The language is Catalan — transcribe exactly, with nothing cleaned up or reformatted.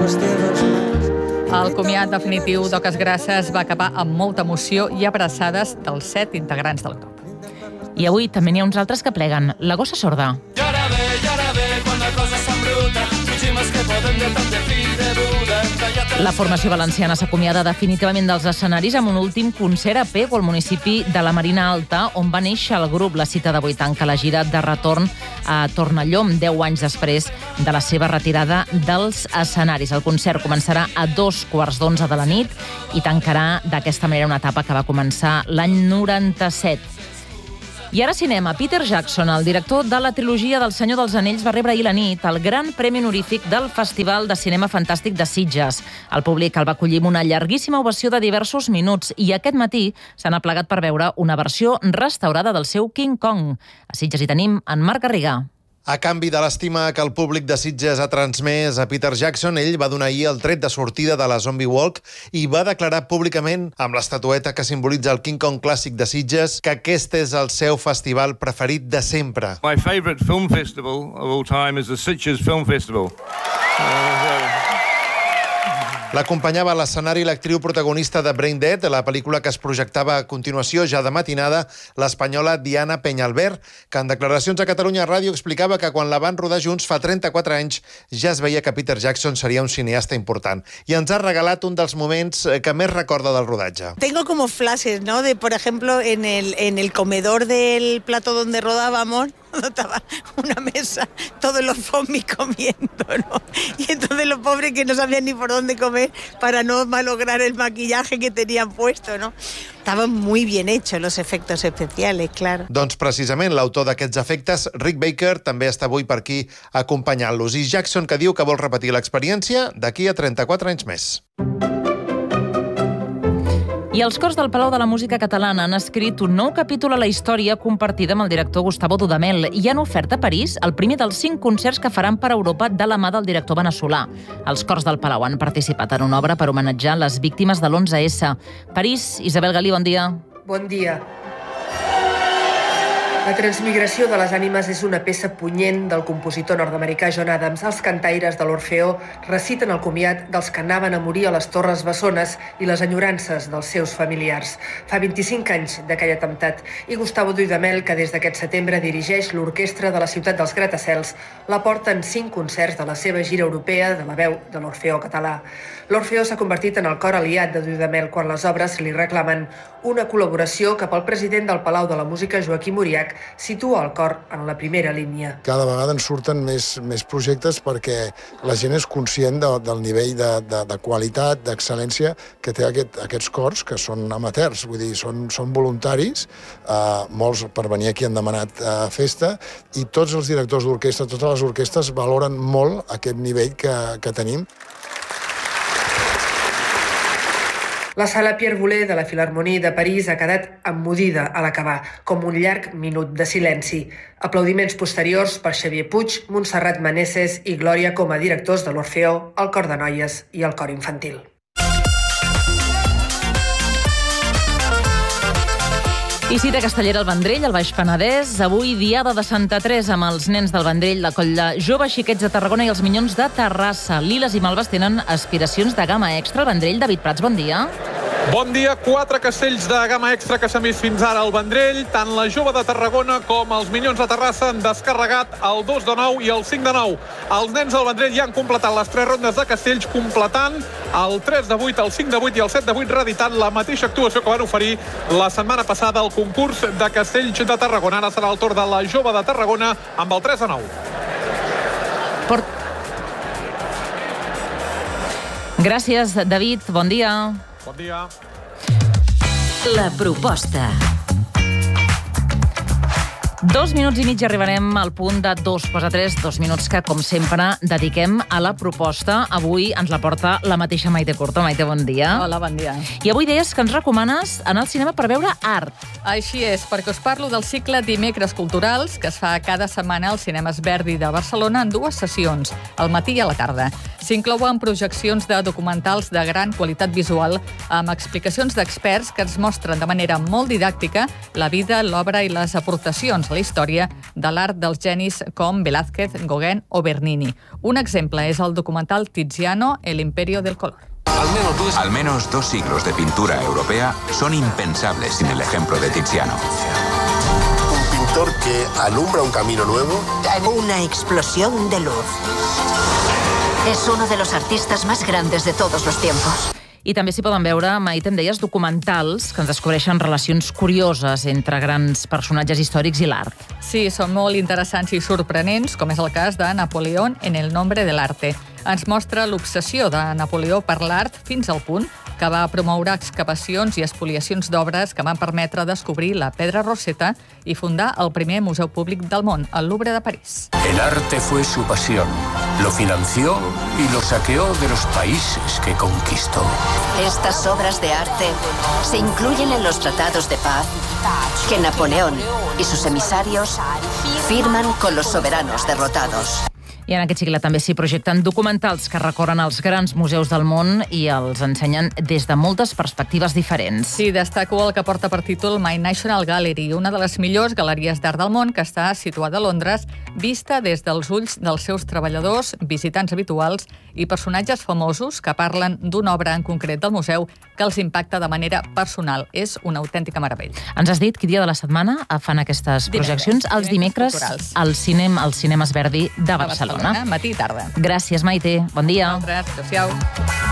El comiat definitiu d'Oques Grasses va acabar amb molta emoció i abraçades dels set integrants del grup. I avui també n'hi ha uns altres que pleguen. La gossa sorda. La formació valenciana s'acomiada definitivament dels escenaris amb un últim concert a Pego, al municipi de la Marina Alta, on va néixer el grup. La cita d'avui tanca la gira de retorn a Tornallom, deu anys després de la seva retirada dels escenaris. El concert començarà a dos quarts d'onze de la nit i tancarà d'aquesta manera una etapa que va començar l'any noranta-set. I ara cinema. Peter Jackson, el director de la trilogia del Senyor dels Anells, va rebre ahir la nit el gran premi honorífic del Festival de Cinema Fantàstic de Sitges. El públic el va acollir amb una llarguíssima ovació de diversos minuts i aquest matí s'han aplegat per veure una versió restaurada del seu King Kong. A Sitges hi tenim en Marc Garrigà. A canvi de l'estima que el públic de Sitges ha transmès a Peter Jackson, ell va donar ahir el tret de sortida de la Zombie Walk i va declarar públicament, amb l'estatueta que simbolitza el King Kong clàssic de Sitges, que aquest és el seu festival preferit de sempre. My favorite film festival of all time is the Sitges Film Festival. L'acompanyava a l'escenari l'actriu protagonista de Brain Dead, la pel·lícula que es projectava a continuació ja de matinada, l'espanyola Diana Peñalver, que en declaracions a Catalunya Ràdio explicava que quan la van rodar junts fa trenta-quatre anys ja es veia que Peter Jackson seria un cineasta important. I ens ha regalat un dels moments que més recorda del rodatge. Tengo como flashes, ¿no? De, por ejemplo, en el, en el comedor del plato donde rodábamos, estaba una mesa, todos los zombies comiendo, ¿no? Y entonces los pobres que no sabían ni por dónde comer para no malograr el maquillaje que tenían puesto, ¿no? Estaven muy bien hechos los efectos especiales, claro. Doncs precisament l'autor d'aquests efectes, Rick Baker, també està avui per aquí acompanyant-los. I Jackson, que diu que vol repetir l'experiència d'aquí a trenta-quatre anys més. I els cors del Palau de la Música Catalana han escrit un nou capítol a la història compartida amb el director Gustavo Dudamel i han ofert a París el primer dels cinc concerts que faran per Europa de la mà del director veneçolà. Els cors del Palau han participat en una obra per homenatjar les víctimes de l'onze esse. París, Isabel Galí, bon dia. Bon dia. La transmigració de les ànimes és una peça punyent del compositor nord-americà John Adams. Els cantaires de l'Orfeó reciten el comiat dels que anaven a morir a les Torres Bessones i les enyorances dels seus familiars. Fa vint-i-cinc anys d'aquell atemptat i Gustavo Dudamel, que des d'aquest setembre dirigeix l'orquestra de la ciutat dels gratacels, la porta en cinc concerts de la seva gira europea de la veu de l'Orfeó català. L'Orfeó s'ha convertit en el cor aliat de Dudamel quan les obres li reclamen una col·laboració cap al president del Palau de la Música, Joaquim Uriach, situa el cor en la primera línia. Cada vegada en surten més, més projectes perquè la gent és conscient de, del nivell de, de, de qualitat, d'excel·lència que té aquest, aquests cors, que són amateurs, vull dir, són, són voluntaris, eh, molts per venir aquí han demanat eh, festa, i tots els directors d'orquestra, totes les orquestres valoren molt aquest nivell que, que tenim. La sala Pierre Boulez de la Filharmonie de París ha quedat emmudida a l'acabar, com un llarg minut de silenci. Aplaudiments posteriors per Xavier Puig, Montserrat Maneses i Glòria com a directors de l'Orfeó, el cor de noies i el cor infantil. I cita castellera al Vendrell, al Baix Penedès. Avui, diada de Santa Teresa amb els nens del Vendrell, la colla Jove Xiquets de Tarragona i els Minyons de Terrassa. Liles i Malves tenen aspiracions de gamma extra al Vendrell. David Prats, bon dia. Bon dia, quatre castells de gamma extra que s'han vist fins ara al Vendrell. Tant la Jove de Tarragona com els Minyons de Terrassa han descarregat el dos de nou i el cinc de nou. Els nens del Vendrell ja han completat les tres rondes de castells, completant el tres de vuit, el cinc de vuit i el set de vuit, reeditant la mateixa actuació que van oferir la setmana passada al concurs de castells de Tarragona. Ara serà el torn de la Jove de Tarragona amb el tres de nou. Port... Gràcies, David. Bon dia. Bon dia. La proposta. Dos minuts i mig i arribarem al punt de dos quarts a tres, dos minuts que, com sempre, dediquem a la proposta. Avui ens la porta la mateixa Maite Curto. Maite, bon dia. Hola, bon dia. I avui deies que ens recomanes anar al cinema per veure art. Així és, perquè us parlo del cicle Dimecres Culturals, que es fa cada setmana al Cinemes Verdi de Barcelona en dues sessions, al matí i a la tarda. S'inclouen projeccions de documentals de gran qualitat visual amb explicacions d'experts que ens mostren de manera molt didàctica la vida, l'obra i les aportacions a la història de l'art dels genis com Velázquez, Gauguin o Bernini. Un exemple és el documental Tiziano, El imperio del color. Al menos dos siglos de pintura europea son impensables sin el ejemplo de Tiziano. Un pintor que alumbra un camino nuevo. Una explosión de luz. Es uno de los artistas más grandes de todos los tiempos. I també s'hi poden veure, Maite, em deies, documentals que ens descobreixen relacions curioses entre grans personatges històrics i l'art. Sí, són molt interessants i sorprenents, com és el cas de Napoleón en el nombre del arte. Ens mostra l'obsessió de Napoleó per l'art fins al punt que va promoure excavacions i espoliacions d'obres que van permetre descobrir la Pedra Roseta i fundar el primer museu públic del món, el Louvre de París. El arte fue su pasión, lo financió y lo saqueó de los países que conquistó. Estas obras de arte se incluyen en los tratados de paz que Napoleón y sus emisarios firman con los soberanos derrotados. I en aquest cicle també s'hi projecten documentals que recorren els grans museus del món i els ensenyen des de moltes perspectives diferents. Sí, destaco el que porta per títol My National Gallery, una de les millors galeries d'art del món que està situada a Londres, vista des dels ulls dels seus treballadors, visitants habituals i personatges famosos que parlen d'una obra en concret del museu que els impacta de manera personal. És una autèntica meravella. Ens has dit quin dia de la setmana fan aquestes projeccions? Els dimecres al cinema, al Cinemes Verdi de Barcelona. Matí i tarda. Gràcies, Maite. Bon dia. Gràcies. Adéu-siau.